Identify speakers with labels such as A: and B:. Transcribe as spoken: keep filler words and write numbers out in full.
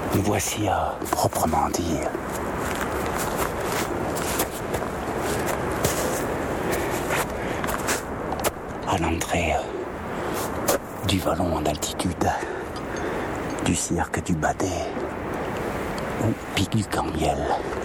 A: Nous voici à proprement dire à l'entrée du vallon en altitude, du cirque du Badet ou Pic du Cambiel.